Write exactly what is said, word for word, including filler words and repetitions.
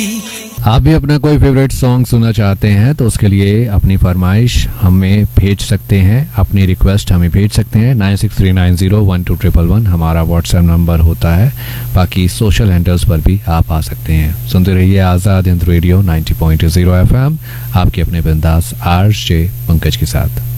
आप भी अपना कोई फेवरेट सॉन्ग सुनना चाहते हैं तो उसके लिए अपनी फरमाइश हमें भेज सकते हैं, अपनी रिक्वेस्ट हमें भेज सकते हैं। Nine six three nine zero one two triple one हमारा व्हाट्सएप नंबर होता है। बाकी सोशल हैंडल्स पर भी आप आ सकते हैं। सुनते रहिए Azad Hind radio ninety point zero FM, आपके अपने बिंदास आरजे पंकज के साथ।